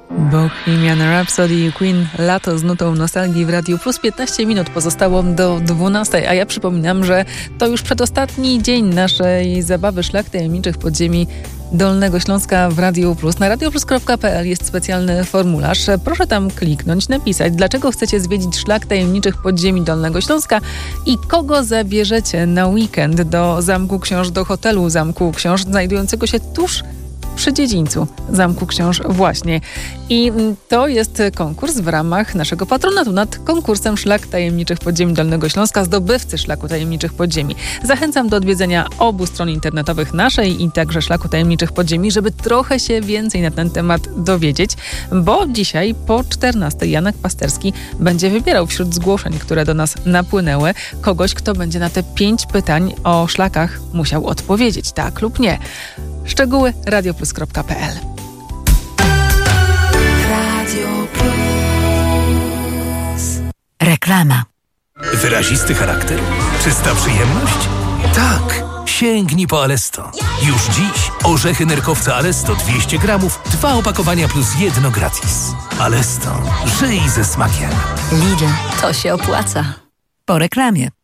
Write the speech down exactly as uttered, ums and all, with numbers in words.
Bohemian Rhapsody, Queen, lato z nutą nostalgii w Radiu Plus. piętnaście minut pozostało do dwunastej, a ja przypominam, że to już przedostatni dzień naszej zabawy Szlak Tajemniczych Podziemi Dolnego Śląska w Radiu Plus. Na radioplus kropka pe el jest specjalny formularz. Proszę tam kliknąć, napisać, dlaczego chcecie zwiedzić Szlak Tajemniczych Podziemi Dolnego Śląska i kogo zabierzecie na weekend do Zamku Książ, do hotelu Zamku Książ, znajdującego się tuż przy dziedzińcu Zamku Książ właśnie. I to jest konkurs w ramach naszego patronatu nad konkursem Szlak Tajemniczych Podziemi Dolnego Śląska, zdobywcy Szlaku Tajemniczych Podziemi. Zachęcam do odwiedzenia obu stron internetowych naszej i także Szlaku Tajemniczych Podziemi, żeby trochę się więcej na ten temat dowiedzieć, bo dzisiaj po czternastej Janek Pasterski będzie wybierał wśród zgłoszeń, które do nas napłynęły, kogoś, kto będzie na te pięć pytań o szlakach musiał odpowiedzieć, tak lub nie. Szczegóły radioplus kropka pe el. Radio Plus. Reklama. Wyrazisty charakter? Czysta przyjemność? Tak! Sięgnij po Alesto. Już dziś orzechy nerkowca Alesto dwieście gramów, dwa opakowania plus jedno gratis. Alesto. Żyj ze smakiem. Lidl. To się opłaca. Po reklamie.